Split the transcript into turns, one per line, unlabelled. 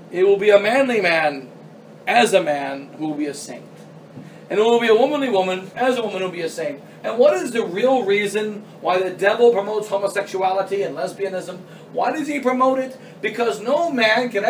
It will be a manly man as a man who will be a saint. And it will be a womanly woman as a woman who will be a saint. And what is the real reason why the devil promotes homosexuality and lesbianism? Why does he promote it? Because no man can